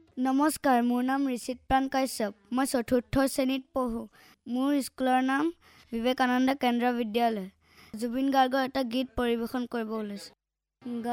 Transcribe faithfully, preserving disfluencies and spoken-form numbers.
নমস্কাৰ, মোৰ নাম ঋষিত প্ৰাণ কাশ্যপ। মই চতুৰ্থ শ্ৰেণীত পঢ়ো। মোৰ স্কুলৰ নাম বিবেকানন্দ কেন্দ্ৰ বিদ্যালয়। জুবিন গাৰ্গৰ এটা গীত পৰিৱেশন কৰিব ওলাইছো।